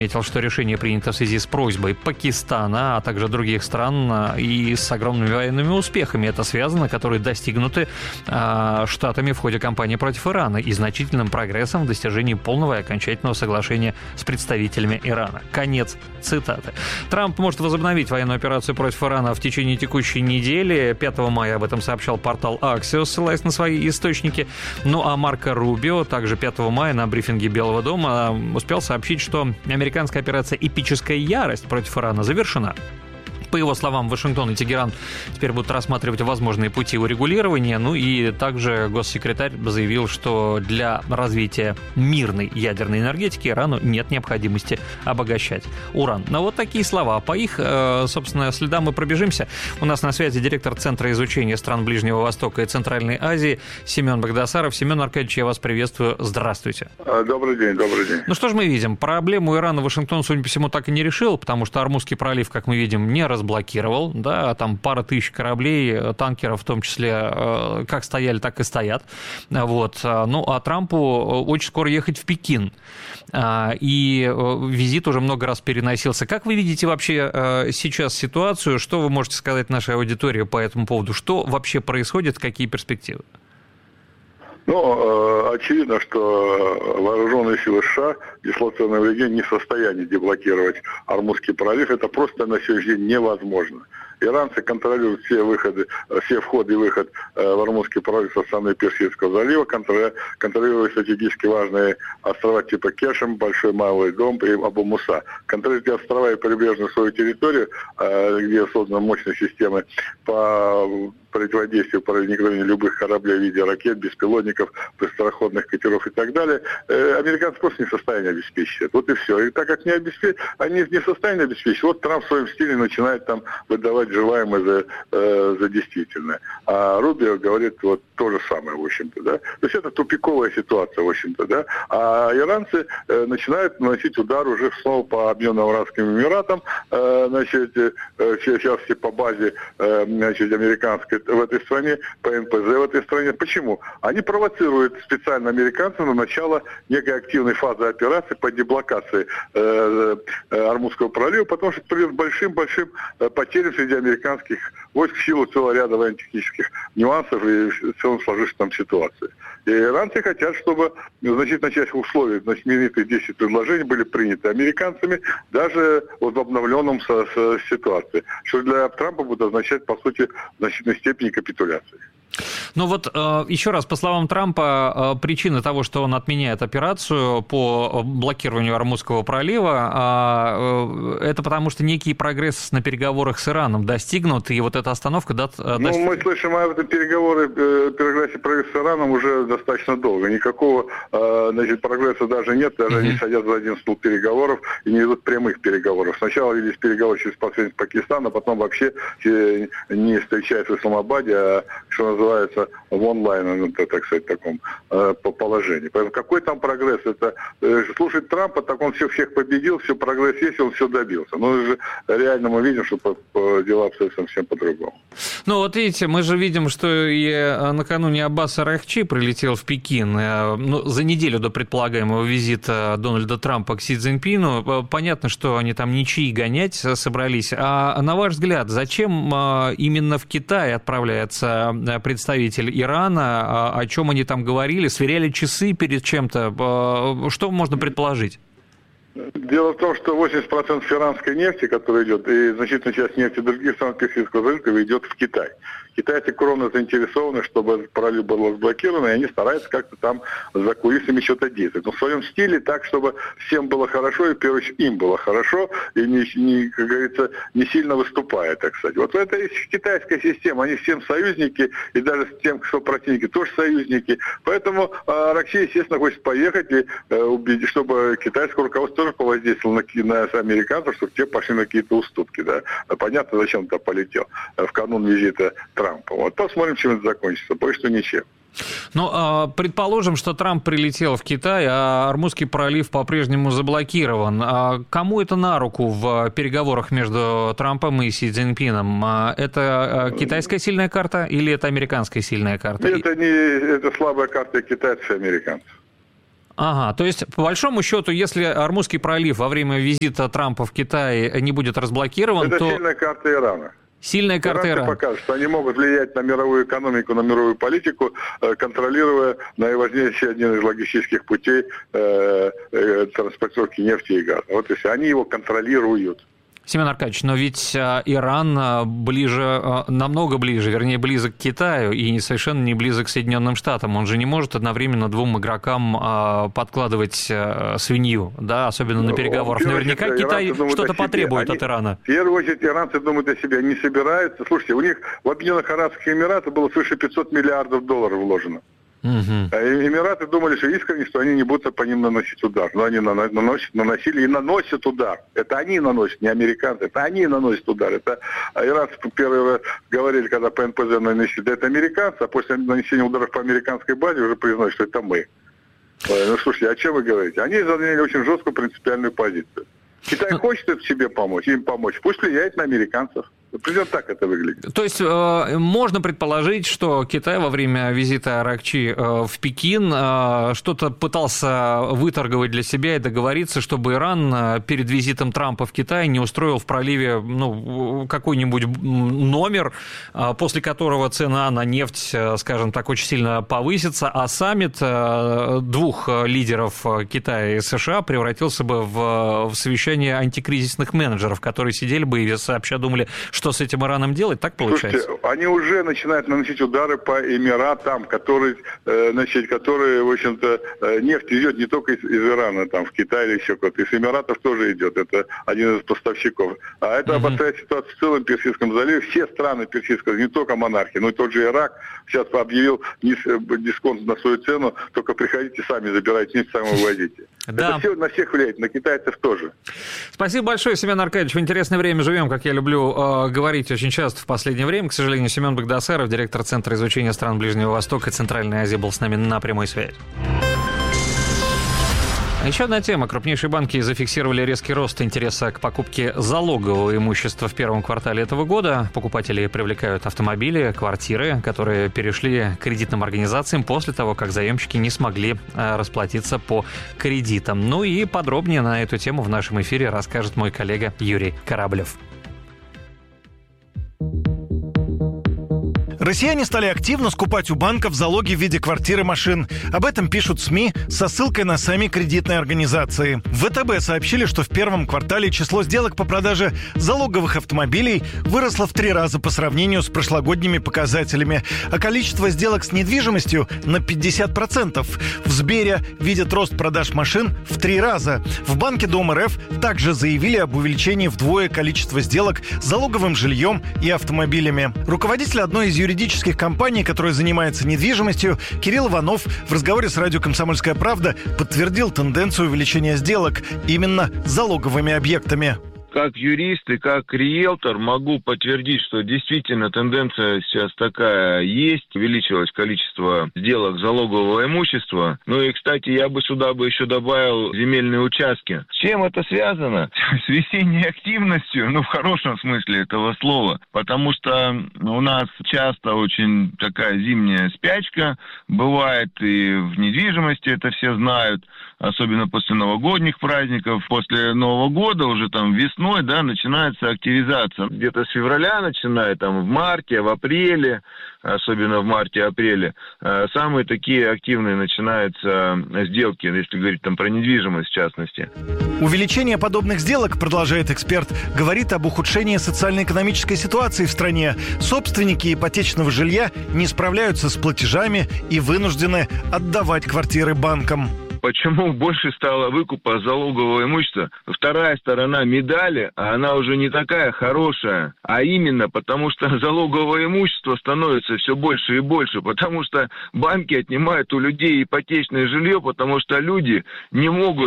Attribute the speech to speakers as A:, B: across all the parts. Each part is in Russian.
A: Отметил, что решение принято в связи с просьбой Пакистана, а также других стран и с огромными военными успехами. Это связано, которые достигнуты Штатами в ходе кампании против Ирана и значительным прогрессом в достижении полного и окончательного соглашения с представителями Ирана. Конец цитаты. Трамп может возобновить военную операцию против Ирана в течение текущей недели. 5 мая об этом сообщал портал Axios, ссылаясь на свои источники. Ну а Марко Рубио также 5 мая на брифинге Белого дома успел сообщить, что американская операция «Эпическая ярость» против Ирана завершена. По его словам, Вашингтон и Тегеран теперь будут рассматривать возможные пути урегулирования. Ну и также госсекретарь заявил, что для развития мирной ядерной энергетики Ирану нет необходимости обогащать уран. Но вот такие слова. По их, собственно, следам мы пробежимся. У нас на связи директор Центра изучения стран Ближнего Востока и Центральной Азии Семен Багдасаров. Семен Аркадьевич, я вас приветствую. Здравствуйте.
B: Добрый день, добрый день.
A: Ну что ж мы видим? Проблему Ирана Вашингтон, судя по всему, так и не решил, потому что Ормузский пролив, как мы видим, не разблокировал, да, там пара тысяч кораблей, танкеров в том числе, как стояли, так и стоят, вот, ну, а Трампу очень скоро ехать в Пекин, и визит уже много раз переносился. Как вы видите вообще сейчас ситуацию, что вы можете сказать нашей аудитории по этому поводу, что вообще происходит, какие перспективы?
B: Ну, очевидно, что вооруженные силы США, дислоцированные в регионе, не в состоянии деблокировать Ормузский пролив. Это просто на сегодняшний день невозможно. Иранцы контролируют все входы и выход в Ормузский пролив со стороны Персидского залива, контролируют стратегически важные острова типа Кешем, Большой Малый Дом и Абу-Муса. Контролируют эти острова и прибрежную свою территорию, где созданы мощные системы по противодействию проникновению любых кораблей в виде ракет, беспилотников, быстроходных катеров и так далее. Американцы просто не в состоянии обеспечить это. Вот и все. И так как они не в состоянии обеспечить, вот Трамп в своем стиле начинает там выдавать желаемое за действительное. А Рубио говорит вот то же самое, в общем-то, да. То есть это тупиковая ситуация, в общем-то, да. А иранцы начинают наносить удар уже снова по Объединенным Арабским Эмиратам, значит, сейчас все по базе, значит, американской в этой стране, по НПЗ в этой стране. Почему? Они провоцируют специально американцев на начало некой активной фазы операции по деблокации Ормузского пролива, потому что это приведет к большим-большим потерям среди американских войск в силу целого ряда военно-технических нюансов и в целом сложившейся там ситуации. И иранцы хотят, чтобы значительная часть условий, знаменитых 10 предложений были приняты американцами даже вот в обновленном ситуации, что для Трампа будет означать, по сути, в значительной степени капитуляции.
A: Ну вот, еще раз, по словам Трампа, причина того, что он отменяет операцию по блокированию Ормузского пролива, это потому что некий прогресс на переговорах с Ираном достигнут, и вот эта остановка даст...
B: Ну, мы слышим об этом прогрессе с Ираном уже достаточно долго. Никакого, значит, прогресса даже нет, даже они садятся за один стол переговоров и не ведут прямых переговоров. Сначала велись переговоры через посредник Пакистана, а потом вообще не встречаются в Исламабаде, а, что называется, в онлайн, так сказать, таком положении. Поэтому какой там прогресс? Это слушать Трампа, так он всех победил, все прогресс есть, он все добился. Но же реально мы видим, что дела обстоят совсем по-другому.
A: Ну вот видите, мы же видим, что и накануне Аббас Аракчи прилетел в Пекин, за неделю до предполагаемого визита Дональда Трампа к Си Цзиньпину. Понятно, что они там ничьи гонять собрались. А на ваш взгляд, зачем именно в Китай отправляется представитель Ирана, о чем они там говорили, сверяли часы перед чем-то, что можно предположить?
B: Дело в том, что 80% иранской нефти, которая идет, и значительная часть нефти других стран Персидского залива идет в Китай. Китайцы кровно заинтересованы, чтобы пролив был разблокирован, и они стараются как-то там за кулисами что-то действовать. Но в своем стиле так, чтобы всем было хорошо, и в первую очередь им было хорошо, и, как говорится, не сильно выступая, так сказать. Вот это и китайская система, они всем союзники, и даже с тем, кто противники, тоже союзники. Поэтому Россия, естественно, хочет поехать, и убедить, чтобы китайское руководство тоже повоздействовало на американцев, чтобы те пошли на какие-то уступки. Да? Понятно, зачем туда полетел в канун визита Трампа. Вот посмотрим, чем это закончится. Боюсь, что ничем.
A: Ну, предположим, что Трамп прилетел в Китай, а Ормузский пролив по-прежнему заблокирован. Кому это на руку в переговорах между Трампом и Си Цзиньпином? Это китайская сильная карта или это американская сильная карта?
B: Это слабая карта китайцев и американцев.
A: Ага, то есть, по большому счету, если Ормузский пролив во время визита Трампа в Китай не будет разблокирован,
B: это
A: то...
B: Это сильная карта Ирана.
A: Сильная карта Ирана.
B: Покажут, что они могут влиять на мировую экономику, на мировую политику, контролируя наиважнейший один из логистических путей транспортировки нефти и газа. Вот если они его контролируют.
A: Семен Аркадьевич, но ведь Иран ближе, намного ближе, вернее, близок к Китаю и совершенно не близок к Соединенным Штатам. Он же не может одновременно двум игрокам подкладывать свинью, да, особенно на переговорах. Наверняка Китай что-то потребует от Ирана.
B: В первую очередь, иранцы думают о себе, не собираются. Слушайте, у них в Объединенных Арабских Эмиратах было свыше 500 миллиардов долларов вложено. Эмираты думали, что искренне, что они не будут по ним наносить удар. Но они наносили и наносят удар. Это они наносят, не американцы. Это они наносят удар. Это иранцы первый раз говорили, когда по НПЗ нанесли, да это американцы, а после нанесения ударов по американской базе уже признали, что это мы. Ну, слушайте, о чем вы говорите? Они заняли очень жесткую принципиальную позицию. Китай хочет это себе помочь, им помочь. Пусть влияет на американцев. Примерно так это выглядит.
A: То есть можно предположить, что Китай во время визита Аракчи в Пекин что-то пытался выторговать для себя и договориться, чтобы Иран перед визитом Трампа в Китай не устроил в проливе какой-нибудь номер, после которого цена на нефть, скажем так, очень сильно повысится, а саммит двух лидеров Китая и США превратился бы в совещание антикризисных менеджеров, которые сидели бы и сообща думали, что с этим Ираном делать, так получается?
B: Слушайте, они уже начинают наносить удары по Эмиратам, которые, в общем-то, нефть идет не только из Ирана, там, в Китай или еще куда-то, из Эмиратов тоже идет, это один из поставщиков. А это обостряет ситуацию в целом Персидском заливе. Все страны Персидского, не только монархии, но и тот же Ирак сейчас объявил дисконт на свою цену, только приходите сами, забирайте нефть, сами вывозите. Да. Это все на всех влияет, на китайцев тоже.
A: Спасибо большое, Семен Аркадьевич. В интересное время живем, как я люблю говорить очень часто в последнее время. К сожалению, Семен Багдасаров, директор Центра изучения стран Ближнего Востока и Центральной Азии, был с нами на прямой связи. Еще одна тема. Крупнейшие банки зафиксировали резкий рост интереса к покупке залогового имущества в первом квартале этого года. Покупатели привлекают автомобили, квартиры, которые перешли к кредитным организациям после того, как заемщики не смогли расплатиться по кредитам. Ну и подробнее на эту тему в нашем эфире расскажет мой коллега Юрий Кораблев.
C: Россияне стали активно скупать у банков залоги в виде квартир и машин. Об этом пишут СМИ со ссылкой на сами кредитные организации. В ВТБ сообщили, что в первом квартале число сделок по продаже залоговых автомобилей выросло в 3 раза по сравнению с прошлогодними показателями, а количество сделок с недвижимостью на 50%. В Сбере видят рост продаж машин в 3 раза. В Банке Дом РФ также заявили об увеличении вдвое количества сделок с залоговым жильем и автомобилями. Руководитель одной из юридических компаний, которая занимается недвижимостью, Кирилл Иванов в разговоре с радио «Комсомольская правда» подтвердил тенденцию увеличения сделок именно залоговыми объектами.
D: Как юрист и как риэлтор могу подтвердить, что действительно тенденция сейчас такая есть. Увеличилось количество сделок залогового имущества. Ну и, кстати, я бы сюда еще добавил земельные участки. С чем это связано? С весенней активностью, в хорошем смысле этого слова. Потому что у нас часто очень такая зимняя спячка бывает, и в недвижимости это все знают. Особенно после новогодних праздников, после Нового года, уже там весной, начинается активизация. Где-то с февраля начинает, в марте, в апреле, особенно в марте-апреле, самые такие активные начинаются сделки, если говорить про недвижимость в частности.
C: Увеличение подобных сделок, продолжает эксперт, говорит об ухудшении социально-экономической ситуации в стране. Собственники ипотечного жилья не справляются с платежами и вынуждены отдавать квартиры банкам.
D: Почему больше стало выкупа залогового имущества? Вторая сторона медали, она уже не такая хорошая. А именно потому, что залоговое имущество становится все больше и больше. Потому что банки отнимают у людей ипотечное жилье, потому что люди не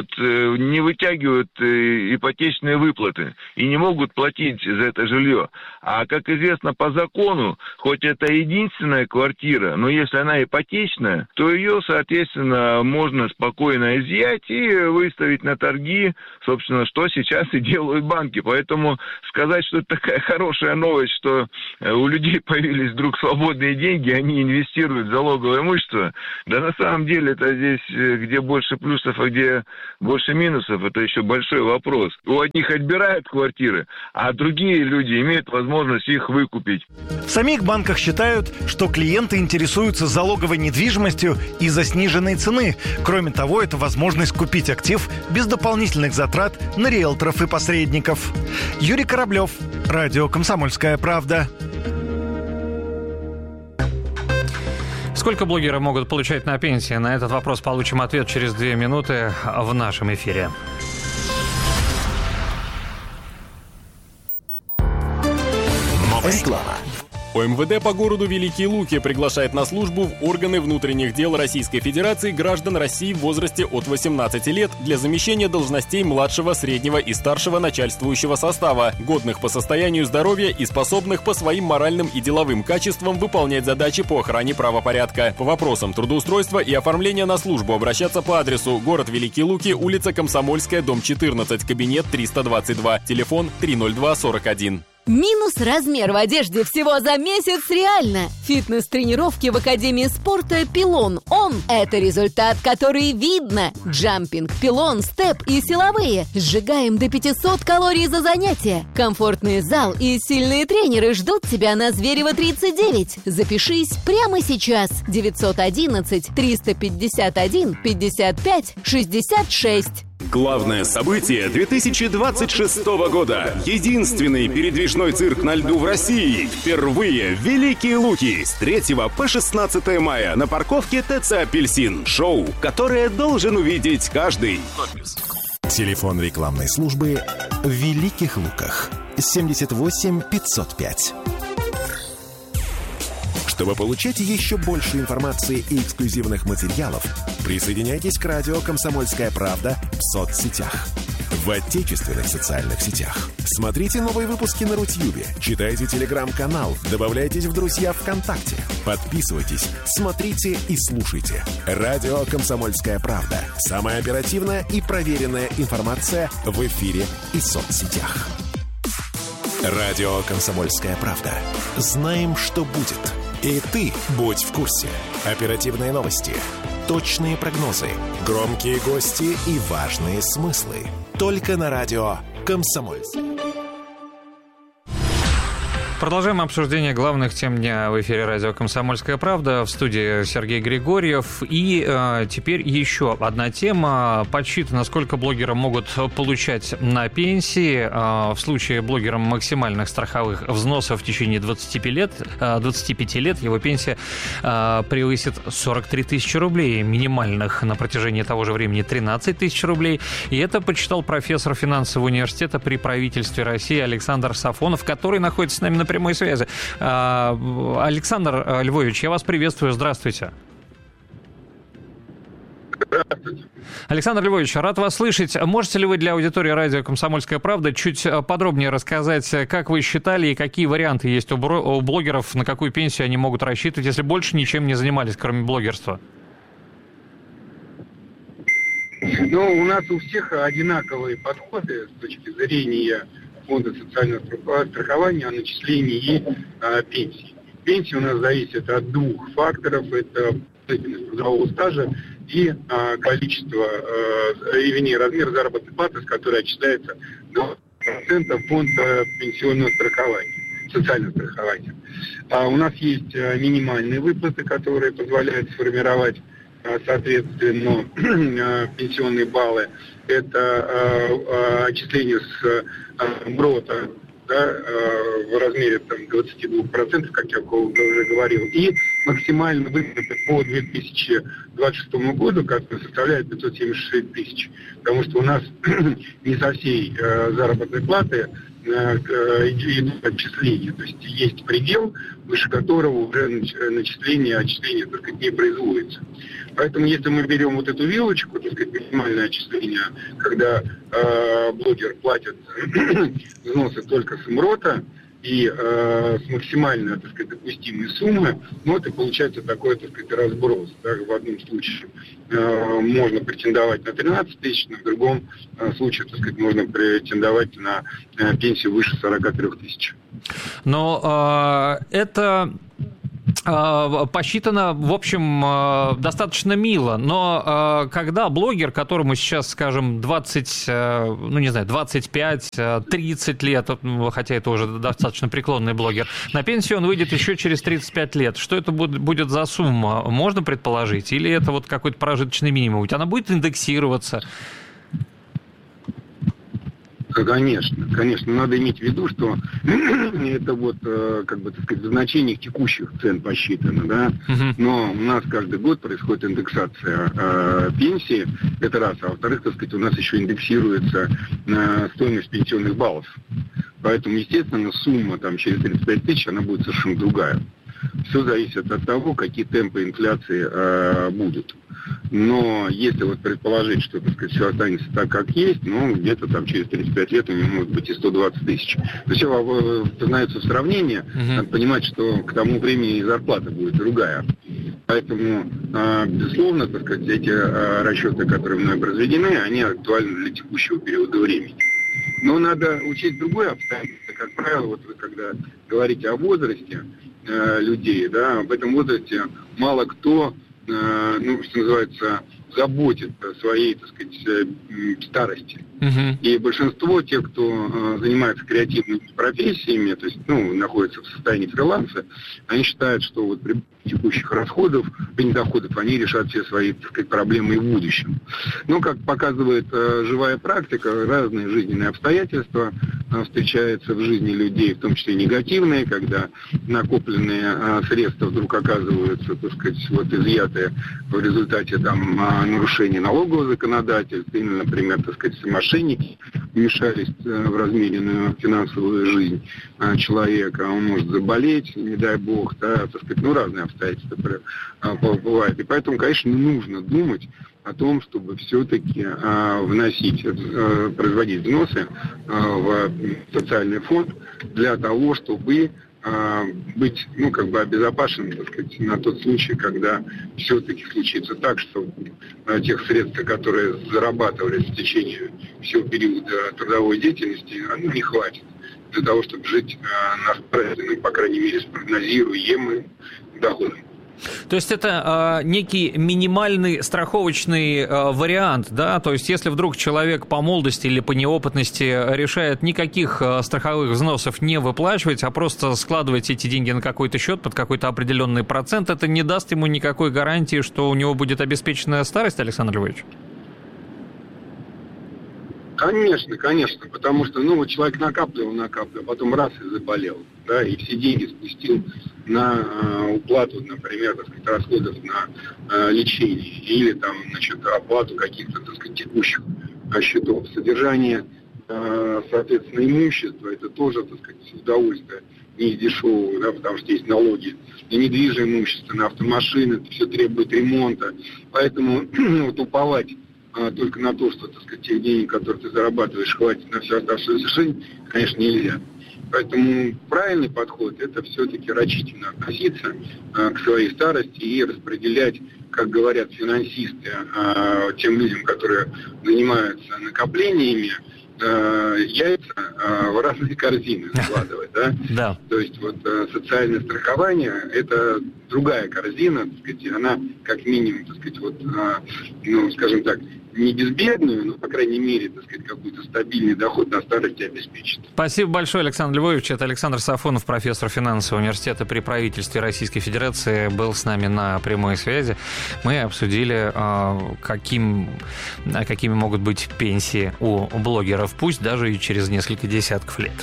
D: вытягивают ипотечные выплаты и не могут платить за это жилье. А как известно по закону, хоть это единственная квартира, но если она ипотечная, то ее, соответственно, можно спокойно спокойно изъять и выставить на торги, собственно, что сейчас и делают банки. Поэтому сказать, что это такая хорошая новость, что у людей появились вдруг свободные деньги, они инвестируют в залоговое имущество, да на самом деле это здесь, где больше плюсов, а где больше минусов, это еще большой вопрос. У одних отбирают квартиры, а другие люди имеют возможность их выкупить.
C: В самих банках считают, что клиенты интересуются залоговой недвижимостью из-за сниженной цены. Кроме того, это возможность купить актив без дополнительных затрат на риэлторов и посредников. Юрий Кораблев, радио «Комсомольская правда».
A: Сколько блогеры могут получать на пенсии? На этот вопрос получим ответ через 2 минуты в нашем эфире.
E: Реклама. ОМВД по городу Великие Луки приглашает на службу в органы внутренних дел Российской Федерации граждан России в возрасте от 18 лет для замещения должностей младшего, среднего и старшего начальствующего состава, годных по состоянию здоровья и способных по своим моральным и деловым качествам выполнять задачи по охране правопорядка. По вопросам трудоустройства и оформления на службу обращаться по адресу: город Великие Луки, улица Комсомольская, дом 14, кабинет 322, телефон 30241.
F: Минус размер в одежде всего за месяц реально. Фитнес-тренировки в Академии спорта «Пилон». Это результат, который видно. Джампинг, пилон, степ и силовые. Сжигаем до 500 калорий за занятие. Комфортный зал и сильные тренеры ждут тебя на Зверева 39. Запишись прямо сейчас. 911-351-55-66.
G: Главное событие 2026 года. Единственный передвижной цирк на льду в России. Впервые в Великие Луки с 3 по 16 мая на парковке ТЦ «Апельсин». Шоу, которое должен увидеть каждый.
H: Телефон рекламной службы в Великих Луках 78 505. Чтобы получать еще больше информации и эксклюзивных материалов, присоединяйтесь к радио «Комсомольская правда» в соцсетях. В отечественных социальных сетях. Смотрите новые выпуски на Рутьюбе, читайте телеграм-канал, добавляйтесь в друзья ВКонтакте, подписывайтесь, смотрите и слушайте. Радио «Комсомольская правда». Самая оперативная и проверенная информация в эфире и соцсетях. Радио «Комсомольская правда». Знаем, что будет. И ты будь в курсе. Оперативные новости, точные прогнозы, громкие гости и важные смыслы. Только на радио «Комсомольская».
A: Продолжаем обсуждение главных тем дня в эфире радио «Комсомольская правда». В студии Сергей Григорьев. И теперь еще одна тема. Подсчитано, сколько блогеры могут получать на пенсии. В случае блогера максимальных страховых взносов в течение 25 лет его пенсия превысит 43 тысячи рублей. Минимальных на протяжении того же времени 13 тысяч рублей. И это подсчитал профессор финансового университета при правительстве России Александр Сафонов, который находится с нами на прямой связи. Александр Львович, я вас приветствую. Здравствуйте.
B: Здравствуйте.
A: Александр Львович, рад вас слышать. Можете ли вы для аудитории радио «Комсомольская правда» чуть подробнее рассказать, как вы считали и какие варианты есть у блогеров, на какую пенсию они могут рассчитывать, если больше ничем не занимались, кроме блогерства?
I: Ну, у нас у всех одинаковые подходы с точки зрения фонда социального страхования о начислении и пенсии. Пенсия у нас зависит от двух факторов. Это трудового стажа и количество, размер заработной платы, с которой отчисляется 20% фонд пенсионного страхования, социального страхования. У нас есть минимальные выплаты, которые позволяют сформировать соответственно пенсионные баллы. Это отчисление с МРОТа, да, в размере 22%, как я уже говорил, и максимально выплаты по 2026 году, который составляет 576 тысяч, потому что у нас не со всей заработной платы идут отчисления, то есть есть предел, выше которого уже отчисление только не производится. Поэтому если мы берем вот эту вилочку, так сказать, минимальное отчисление, когда блогер платит взносы только с МРОТа, и с максимально, так сказать, допустимой суммы, ну, это получается такой, так сказать, разброс. Да? В одном случае можно претендовать на 13 тысяч, в другом случае, так сказать, можно претендовать на пенсию выше 43 тысяч.
A: Но это посчитано, в общем, достаточно мило, но когда блогер, которому сейчас, скажем, 25-30 лет, хотя это уже достаточно преклонный блогер, на пенсию он выйдет еще через 35 лет, что это будет за сумма, можно предположить? Или это вот какой-то прожиточный минимум? Она будет индексироваться?
I: Конечно, надо иметь в виду, что это вот, как бы, так сказать, в значениях текущих цен посчитано, да, но у нас каждый год происходит индексация пенсии, это раз, а во-вторых, так сказать, у нас еще индексируется стоимость пенсионных баллов, поэтому, естественно, сумма там через 35 тысяч, она будет совершенно другая. Все зависит от того, какие темпы инфляции будут. Но если вот предположить, что, так сказать, все останется так, как есть, ну, где-то там через 35 лет у него может быть и 120 тысяч. То есть все познается в сравнении. Надо понимать, что к тому времени и зарплата будет другая. Поэтому, безусловно, так сказать, эти расчеты, которые мной произведены, они актуальны для текущего периода времени. Но надо учесть другое обстоятельство. Как правило, вот вы когда говорите о возрасте людей, да, в этом возрасте мало кто, ну, что называется, заботит о своей, так сказать, старости. И большинство тех, кто занимается креативными профессиями, то есть, ну, находятся в состоянии фриланса, они считают, что вот при текущих расходов, при недоходах, они решат все свои, так сказать, проблемы и в будущем. Но, как показывает живая практика, разные жизненные обстоятельства встречаются в жизни людей, в том числе негативные, когда накопленные средства вдруг оказываются, так сказать, вот изъятые в результате там нарушения налогового законодательства, или, например, так сказать, мошенники вмешались в размеренную финансовую жизнь человека, он может заболеть, не дай бог, да, так сказать, ну, разные обстоятельства бывают. И поэтому, конечно, нужно думать о том, чтобы все-таки вносить, производить взносы в социальный фонд для того, чтобы быть, ну, как бы обезопасенным, так сказать, на тот случай, когда все-таки случится так, что тех средств, которые зарабатывались в течение всего периода трудовой деятельности, не хватит для того, чтобы жить на справедливом, по крайней мере, с прогнозируемым доходом.
A: То есть это некий минимальный страховочный вариант, да? То есть если вдруг человек по молодости или по неопытности решает никаких страховых взносов не выплачивать, а просто складывать эти деньги на какой-то счет под какой-то определенный процент, это не даст ему никакой гарантии, что у него будет обеспеченная старость, Александр Львович?
I: Конечно, потому что, ну, вот человек накапливал, потом раз и заболел, да, и все деньги спустил на уплату, например, так сказать, расходов на лечение или там, значит, оплату каких-то, так сказать, текущих счетов. Содержание, соответственно, имущества, это тоже, так сказать, удовольствие не из дешевого, да, потому что есть налоги на недвижимое имущество, на автомашины, это все требует ремонта, поэтому вот уповать только на то, что, так сказать, тех денег, которые ты зарабатываешь, хватит на всю оставшуюся жизнь, конечно, нельзя. Поэтому правильный подход – это все-таки рачительно относиться к своей старости и распределять, как говорят финансисты, тем людям, которые занимаются накоплениями, яйца в разные корзины складывать, да?
A: Да.
I: То есть вот социальное страхование – это другая корзина, так сказать, она как минимум, так сказать, вот, ну, скажем так, не безбедную, но, по крайней мере, так сказать, какой-то стабильный доход на старости обеспечит.
A: Спасибо большое, Александр Львович. Это Александр Сафонов, профессор финансового университета при правительстве Российской Федерации, был с нами на прямой связи. Мы обсудили, какими могут быть пенсии у блогеров, пусть даже и через несколько десятков лет.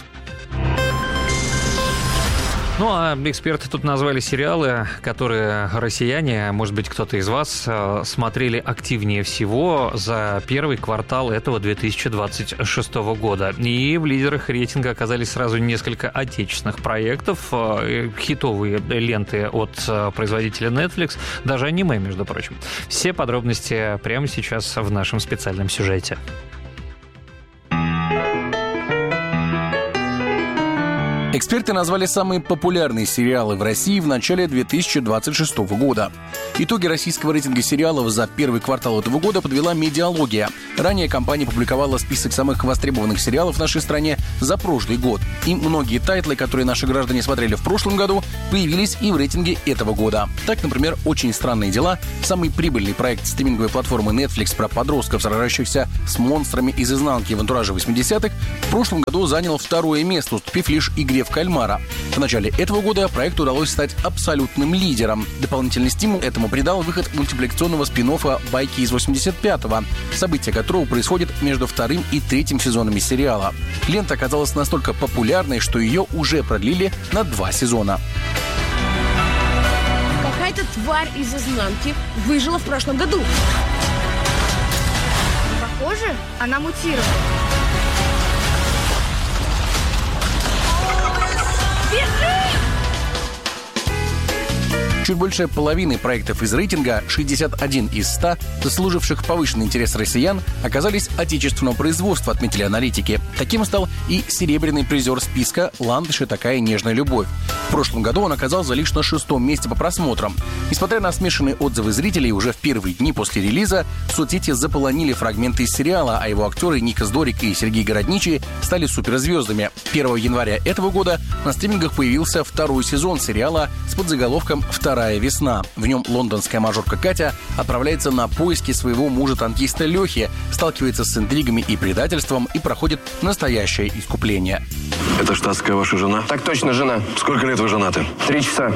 A: Ну, а эксперты тут назвали сериалы, которые россияне, может быть, кто-то из вас, смотрели активнее всего за первый квартал этого 2026 года. И в лидерах рейтинга оказались сразу несколько отечественных проектов, хитовые ленты от производителя Netflix, даже аниме, между прочим. Все подробности прямо сейчас в нашем специальном сюжете.
J: Эксперты назвали самые популярные сериалы в России в начале 2026 года. Итоги российского рейтинга сериалов за первый квартал этого года подвела Медиалогия. Ранее компания публиковала список самых востребованных сериалов в нашей стране за прошлый год. И многие тайтлы, которые наши граждане смотрели в прошлом году, появились и в рейтинге этого года. Так, например, «Очень странные дела», самый прибыльный проект стриминговой платформы Netflix про подростков, сражающихся с монстрами из изнанки в антураже 80-х, в прошлом году занял второе место, уступив лишь «Игре в кальмара». В начале этого года проекту удалось стать абсолютным лидером. Дополнительный стимул этому придал выход мультипликационного спин-оффа «Байки из 85-го», события которого происходят между вторым и третьим сезонами сериала. Лента оказалась настолько популярной, что ее уже продлили на 2 сезона.
K: Какая-то тварь из изнанки выжила в прошлом году. Похоже, она мутировала.
J: Чуть больше половины проектов из рейтинга, 61 из 100, заслуживших повышенный интерес россиян, оказались отечественного производства, отметили аналитики. Таким стал и серебряный призер списка «Ландыш и такая нежная любовь». В прошлом году он оказался лишь на 6-м месте по просмотрам. Несмотря на смешанные отзывы зрителей, уже в первые дни после релиза соцсети заполонили фрагменты из сериала, а его актеры Ника Здорик и Сергей Городничий стали суперзвездами. 1 января этого года на стримингах появился второй сезон сериала с подзаголовком «Вторая весна». В нем лондонская мажорка Катя отправляется на поиски своего мужа-танкиста Лехи, сталкивается с интригами и предательством и проходит настоящее искупление.
L: Это штатская ваша жена?
M: Так точно, жена.
L: Сколько лет вы женаты?
M: 3 часа.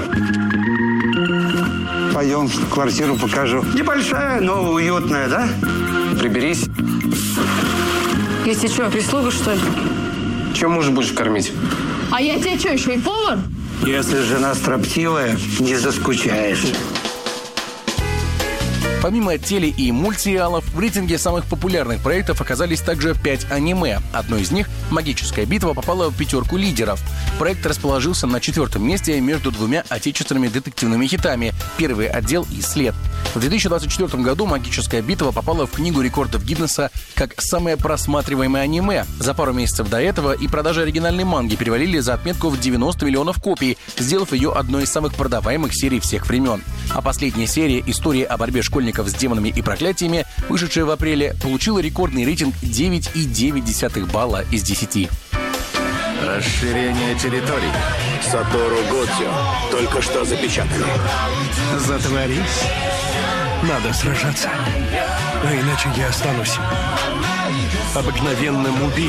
N: Пойдем, квартиру покажу. Небольшая, но уютная, да?
M: Приберись.
K: Я тебе что, прислуга, что ли?
M: Чем мужа будешь кормить?
K: А я тебе что, еще и повар?
N: Если жена строптивая, не заскучаешь.
J: Помимо теле- и мультсериалов, в рейтинге самых популярных проектов оказались также 5 аниме. Одно из них, «Магическая битва», попала в 5 лидеров. Проект расположился на 4-м месте между 2 отечественными детективными хитами «Первый отдел» и «След». В 2024 году «Магическая битва» попала в Книгу рекордов Гиннесса как самое просматриваемое аниме. За пару месяцев до этого и продажи оригинальной манги перевалили за отметку в 90 миллионов копий, сделав ее одной из самых продаваемых серий всех времен. А последняя серия «История о борьбе школьников с демонами и проклятиями», вышедшая в апреле, получила рекордный рейтинг 9,9 балла из 10.
O: Расширение территорий. Сатору Годзё только что запечатали.
P: Затворись. Надо сражаться. А иначе я останусь обыкновенным убийцей.